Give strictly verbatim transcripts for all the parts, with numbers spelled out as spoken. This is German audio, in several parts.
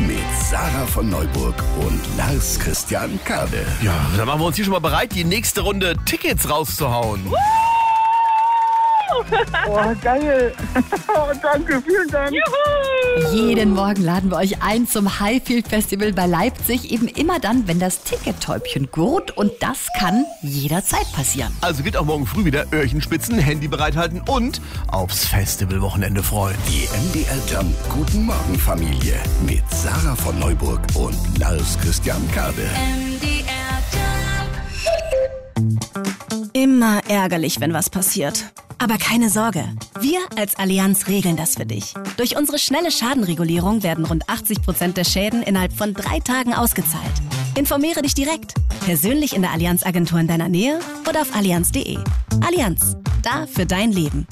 mit Sarah von Neuburg und Lars Christian Kade. Ja, dann machen wir uns hier schon mal bereit, die nächste Runde Tickets rauszuhauen. Oh, geil. Oh, danke, vielen Dank. Juhu. Jeden Morgen laden wir euch ein zum Highfield Festival bei Leipzig. Eben immer dann, wenn das Tickettäubchen gurrt. Und das kann jederzeit passieren. Also geht auch morgen früh wieder Öhrchen spitzen, Handy bereithalten und aufs Festivalwochenende freuen. Die M D R Jump Guten Morgen Familie mit Sarah von Neuburg und Lars Christian Kade. M D R Jump. Immer ärgerlich, wenn was passiert. Aber keine Sorge, wir als Allianz regeln das für dich. Durch unsere schnelle Schadenregulierung werden rund achtzig Prozent der Schäden innerhalb von drei Tagen ausgezahlt. Informiere dich direkt, persönlich in der Allianz-Agentur in deiner Nähe oder auf allianz punkt de. Allianz, da für dein Leben.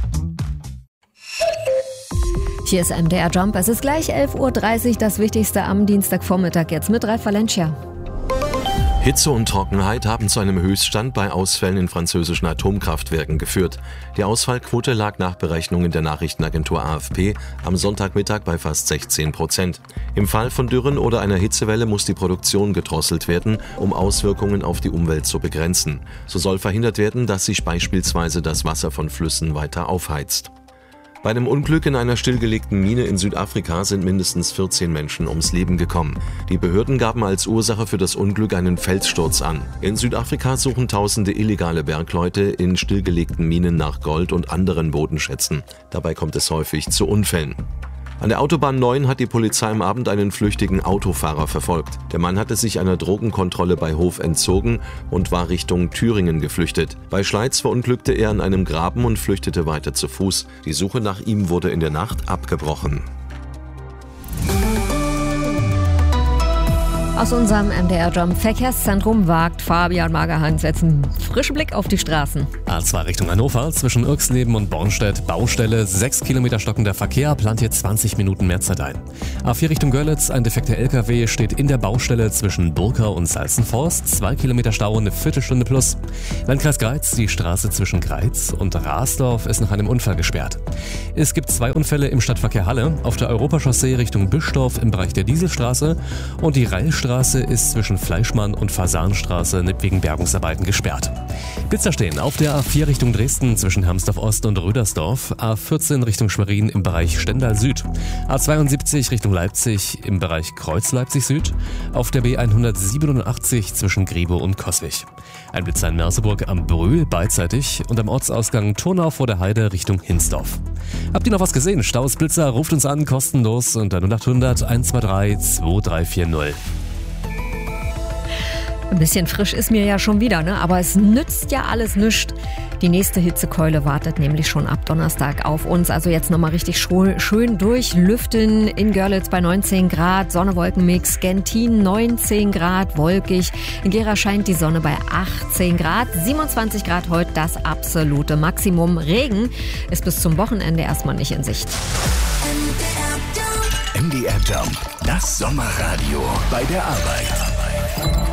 Hier ist M D R Jump. Es ist gleich elf Uhr dreißig, das Wichtigste am Dienstagvormittag jetzt mit Ralf Valencia. Hitze und Trockenheit haben zu einem Höchststand bei Ausfällen in französischen Atomkraftwerken geführt. Die Ausfallquote lag nach Berechnungen der Nachrichtenagentur A F P am Sonntagmittag bei fast sechzehn Prozent. Im Fall von Dürren oder einer Hitzewelle muss die Produktion gedrosselt werden, um Auswirkungen auf die Umwelt zu begrenzen. So soll verhindert werden, dass sich beispielsweise das Wasser von Flüssen weiter aufheizt. Bei einem Unglück in einer stillgelegten Mine in Südafrika sind mindestens vierzehn Menschen ums Leben gekommen. Die Behörden gaben als Ursache für das Unglück einen Felssturz an. In Südafrika suchen tausende illegale Bergleute in stillgelegten Minen nach Gold und anderen Bodenschätzen. Dabei kommt es häufig zu Unfällen. An der Autobahn neun hat die Polizei am Abend einen flüchtigen Autofahrer verfolgt. Der Mann hatte sich einer Drogenkontrolle bei Hof entzogen und war Richtung Thüringen geflüchtet. Bei Schleiz verunglückte er in einem Graben und flüchtete weiter zu Fuß. Die Suche nach ihm wurde in der Nacht abgebrochen. Aus unserem M D R Jump Verkehrszentrum wagt Fabian Magerhans jetzt einen frischen Blick auf die Straßen. A zwei Richtung Hannover, zwischen Irxleben und Bornstedt, Baustelle, sechs Kilometer stockender Verkehr, plant hier zwanzig Minuten mehr Zeit ein. A vier Richtung Görlitz, ein defekter L K W steht in der Baustelle zwischen Burkau und Salzenforst, zwei Kilometer Stau, eine Viertelstunde plus. Landkreis Greiz, die Straße zwischen Greiz und Rasdorf ist nach einem Unfall gesperrt. Es gibt zwei Unfälle im Stadtverkehr Halle, auf der Europachaussee Richtung Bischdorf im Bereich der Dieselstraße und die Reilstraße ist zwischen Fleischmann und Fasanstraße wegen Bergungsarbeiten gesperrt. Blitzer stehen auf der A vier Richtung Dresden zwischen Hermsdorf Ost und Rödersdorf, A vierzehn Richtung Schwerin im Bereich Stendal Süd, A zweiundsiebzig Richtung Leipzig im Bereich Kreuz Leipzig Süd, auf der B hundertsiebenundachtzig zwischen Grebe und Coswig. Ein Blitzer in Merseburg am Brühl beidseitig und am Ortsausgang Turnau vor der Heide Richtung Hinsdorf. Habt ihr noch was gesehen? Staus, Blitzer, ruft uns an, kostenlos unter null acht hundert eins zwei drei zwei drei vier null. Ein bisschen frisch ist mir ja schon wieder, ne? Aber es nützt ja alles nichts. Die nächste Hitzekeule wartet nämlich schon ab Donnerstag auf uns. Also jetzt nochmal richtig schön durchlüften. In Görlitz bei neunzehn Grad, Sonne-Wolken-Mix. Gentin neunzehn Grad, wolkig. In Gera scheint die Sonne bei achtzehn Grad. siebenundzwanzig Grad heute das absolute Maximum. Regen ist bis zum Wochenende erstmal nicht in Sicht. M D R Jump, das Sommerradio bei der Arbeit.